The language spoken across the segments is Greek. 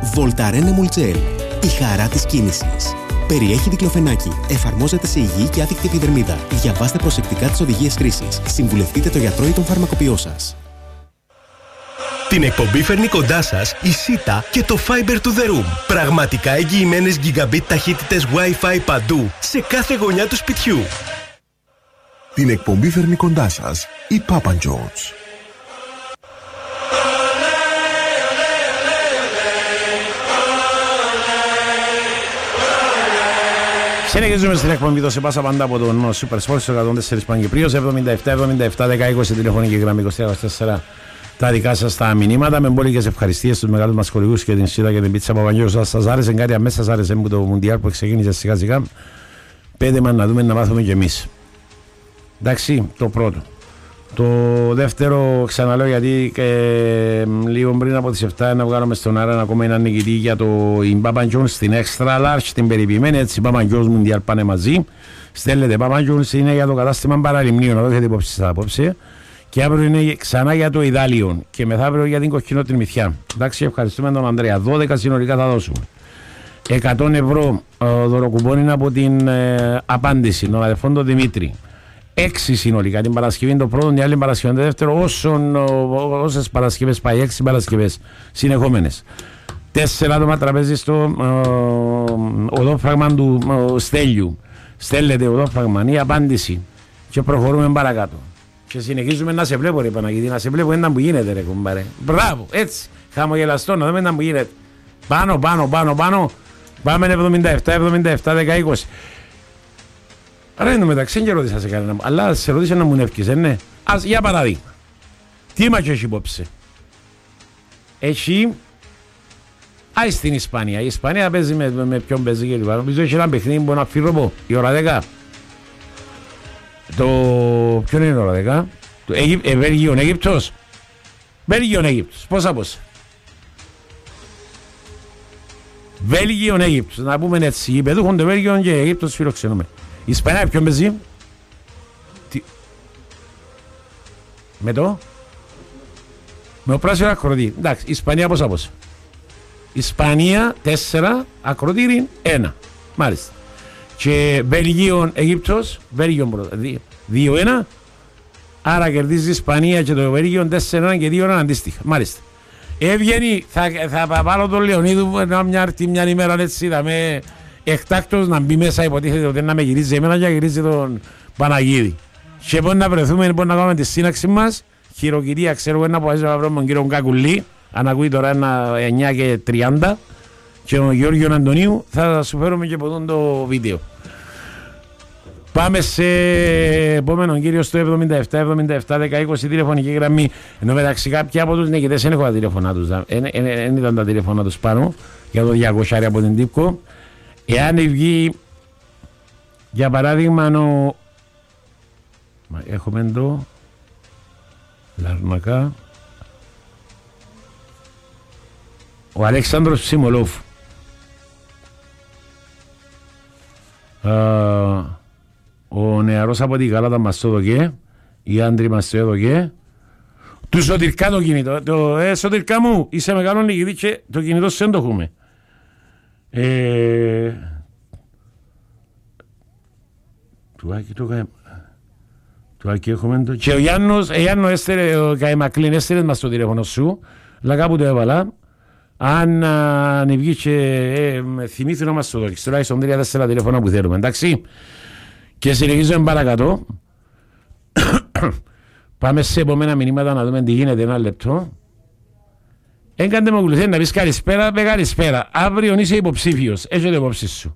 Voltaren Emulgel. Η χαρά της κίνησης. Περιέχει δικλοφενάκι. Εφαρμόζεται σε υγιή και άδικτη επιδερμίδα. Διαβάστε προσεκτικά τις οδηγίες χρήσης. Συμβουλευτείτε τον γιατρό ή τον φαρμακοποιό σας. Την εκπομπή φέρνει κοντά σας η Sita και το Fiber to the Room. Πραγματικά εγγυημένες gigabit ταχύτητες Wi-Fi παντού, σε κάθε γωνιά του σπιτιού. Την εκπομπή φέρνει κοντά σας η Papa John's. Συνεχίζουμε στην εκπομπή σε πάσα πάντα από τον Super Sport στο 104 Παγκυπρίος 77-77-10-20 τηλεφωνική γραμμή 24. Τα δικά σας τα μηνύματα με μπόλικες ευχαριστίες στους μεγάλους μας χορηγούς και την Σίτα και την Πίτσα Παπαγιώργου. Σας άρεσε κάτι αμέσως, σας άρεσε μου το Μουντιάλ που ξεκίνησε σιγά σιγά. Πέντε μας να δούμε να μάθουμε κι εμείς. Εντάξει, το πρώτο. Το δεύτερο, ξαναλέω γιατί λίγο πριν από τις 7 να βγάλουμε στον αέρα ακόμα ένα νικητή για το Papa John's στην Extra Large, την περιποιημένη, έτσι Papa John's Μουντιάλ πάνε μαζί. Στέλνετε Papa John's, είναι για το κατάστημα Παραλιμνίων, να το έχετε υπόψη στα απόψε. Και αύριο είναι ξανά για το Ιδάλιον και μεθαύριο για την Κοκκινότην Μυθιά. Εντάξει, ευχαριστούμε τον Ανδρέα. 12 συνολικά θα δώσουμε. 100 ευρώ δωροκουπόνι από την απάντηση των αδερφών του Δημήτρη. 6 συνολικά την Παρασκευή το πρώτο, την άλλη Παρασκευή το δεύτερο. Όσες Παρασκευές πάει, 6 Παρασκευές συνεχόμενες. 4 άτομα τραπέζι στο οδόφραγμα του Στέλιου. Στέλνετε οδόφραγμα ή απάντηση και προχωρούμε παρακάτω. Και συνεχίζουμε να σε βλέπω, ρε Παναγίδη, να σε βλέπω ένα που γίνεται, ρε κουμπάρε. Μπράβο, έτσι. Χαμογελαστό, να δούμε ένα που γίνεται. Πάνω. Πάμε 77-77-10-20. Άρα είναι μεταξύ, δεν ρώτησα σε κανένα. Αλλά σε ρωτήσα να μου νεύκεις, ναι. Ας, για παράδειγμα. Τι μάτσο έχει υπόψε. Έχει. Άι στην Ισπανία. Η Ισπανία παίζει με ποιον παίζει και λοιπά. Νομίζω έχει ένα παιχνίδι που να φύγω η ώρα 10. Ποιον είναι η ώρα 10. Βέλγιον Αίγυπτος. Βέλγιον Αίγυπτος. Πόσα. Βέλγιον Αίγυπτος. Να πούμε έτσι. Οι παιδούχων το Βέλγιον και Αίγυπτος φιλοξενούμε. Η Ισπανία ποιον παίζει. Με το πράσινο ακροτήρι. Εντάξει. Η Ισπανία πόσα. Ισπανία 4. Ακροτήρι 1. Μάλιστα. Και Βέλγιον Αίγυπτος. Βέλγιον πρώτα. 2-1. Άρα κερδίζει η Ισπανία και το Βέλγιο 4-1 και 2-1 αντίστοιχα. Μάλιστα. Έβγαινε, θα βάλω τον Λεωνίδου μια ημέρα έτσι, θα με εκτάκτος να μπει μέσα, υποτίθεται ότι να με γυρίζει εμένα και να γυρίζει τον Παναγίδη. Και πώς να βρεθούμε, πώς να κάνουμε τη σύναξη μας. Χειροκυρία, ξέρω ένα που να βρούμε τον κύριο Κακουλή, αν ακούει τώρα ένα 9 και 30. Και τον Γιώργιο Αντωνίου θα σου φέρουμε και από τον το βίντεο. Πάμε σε επόμενον κύριο στο 77-77-10-20 τηλεφωνική γραμμή. Ενώ μεταξύ κάποιοι από τους νικητές δεν έχω τα τηλεφωνά τους. Δεν ήταν τα τηλεφωνά τους πάνω για το 200 από την Τύπκο. Εάν βγει για παράδειγμα έχουμε το Λαρνακά ο Αλέξανδρος Ψιμολόφ. Ο νεαρός από την Γαλάτα μας το έδωκε, οι άντροι μας το έδωκε. Του Σωτηρκά το κινητό. Σωτηρκά μου, είσαι μεγάλο νικητή και το κινητό σου δεν το έχουμε. Του Άκη έχουμε το... Και ο Γιάννος έστελε, ο Καϊμακλήν έστελε μας το τηλέφωνο σου, αλλά κάπου το έβαλα. Αν ανεβγεί και θυμήθη να μας το δώκεις, τουλάχιστον 3-4 τηλέφωνα που θέλουμε, εντάξει. Και συνεχίζουμε παρακάτω. Πάμε σε επόμενα μηνύματα να δούμε τι γίνεται. Ένα λεπτό. Έγκαντε μου γλυθέ να πεις καλησπέρα, με καλησπέρα. Αύριο είσαι υποψήφιος. Έχετε υπόψη σου.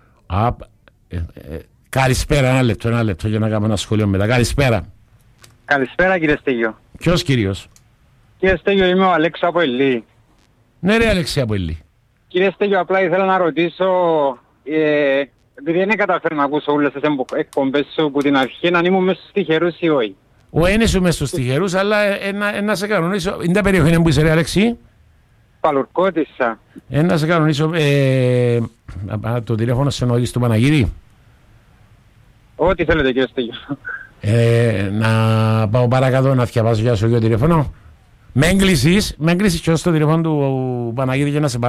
Καλησπέρα, ένα λεπτό για να κάνουμε ένα σχόλιο μετά. Καλησπέρα. Καλησπέρα κύριε Στέγιο. Ποιος κύριος? Κύριε Στέγιο, είμαι ο Αλέξης από Ελλή. Ναι ρε Αλέξη από Ελλή. Κύριε Στέγιο, απλά ήθελα να ρωτήσω, επειδή δεν καταφέρω να ακούσω όλες τις εκπομπές σου από την αρχή, αν ήμουν μέσα στους τυχερούς ή όχι. Δεν είσαι μέσα στους τυχερούς, αλλά να σε κανονίσω. Είναι τα περιοχή που είσαι ρε Αλέξη? Παλουρκώτησα. Να σε κανονίσω το τηλέφωνο σε εννοείς του Παναγίδη. Ό,τι θέλετε κύριε Στέγιο. Να πάω παρακάτω να διαβάσω για σου το τηλέφωνο. Με έγκλησης και ως το τηλέφωνο του Παναγίδη και να σε